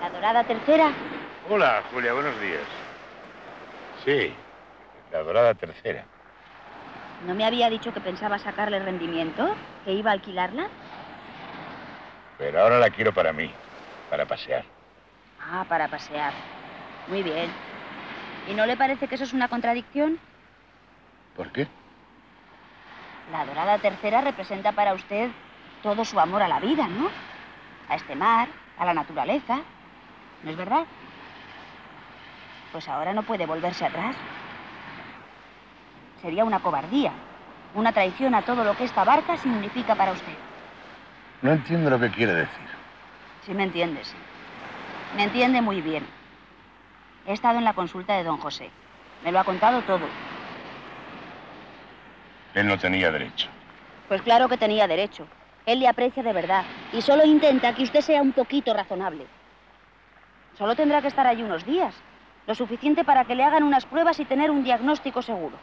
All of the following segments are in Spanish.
¿La Dorada Tercera? Hola, Julia, buenos días. Sí, la Dorada Tercera. ¿No me había dicho que pensaba sacarle rendimiento? ¿Que iba a alquilarla? Pero ahora la quiero para mí, para pasear. Ah, para pasear. Muy bien. ¿Y no le parece que eso es una contradicción? ¿Por qué? La Dorada Tercera representa para usted todo su amor a la vida, ¿no? A este mar, a la naturaleza. ¿No es verdad? Pues ahora no puede volverse atrás. Sería una cobardía, una traición a todo lo que esta barca significa para usted. No entiendo lo que quiere decir. Sí me entiende, sí. Me entiende muy bien. He estado en la consulta de don José. Me lo ha contado todo. Él no tenía derecho. Pues claro que tenía derecho. Él le aprecia de verdad y solo intenta que usted sea un poquito razonable. Solo tendrá que estar allí unos días. Lo suficiente para que le hagan unas pruebas y tener un diagnóstico seguro.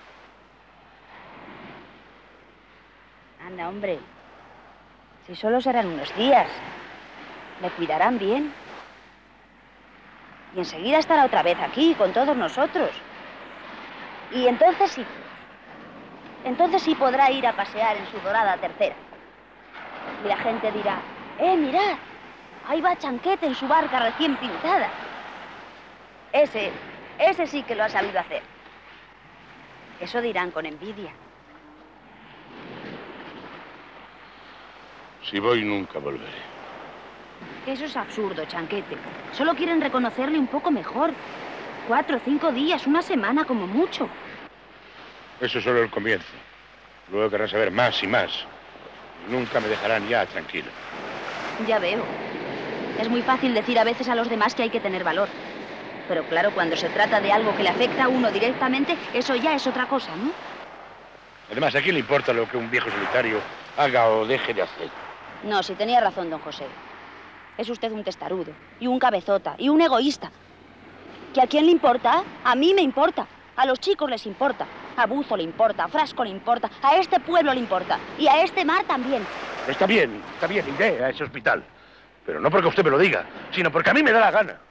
Anda, hombre. Si solo serán unos días. Le cuidarán bien. Y enseguida estará otra vez aquí, con todos nosotros. Y entonces sí. Entonces sí podrá ir a pasear en su Dorada Tercera. Y la gente dirá, mirad, ahí va Chanquete en su barca recién pintada. Ese sí que lo ha sabido hacer. Eso dirán con envidia. Si voy, nunca volveré. Eso es absurdo, Chanquete. Solo quieren reconocerle un poco mejor. 4 o 5 días, una semana como mucho. Eso es solo el comienzo. Luego querrán saber más y más. Nunca me dejarán ya tranquilo. Ya veo. Es muy fácil decir a veces a los demás que hay que tener valor. Pero claro, cuando se trata de algo que le afecta a uno directamente, eso ya es otra cosa, ¿no? Además, ¿a quién le importa lo que un viejo solitario haga o deje de hacer? No, si tenía razón, don José. Es usted un testarudo, y un cabezota, y un egoísta. ¿Que a quién le importa? A mí me importa. A los chicos les importa. A Buzo le importa, a Frasco le importa, a este pueblo le importa. Y a este mar también. Está bien, iré a ese hospital. Pero no porque usted me lo diga, sino porque a mí me da la gana.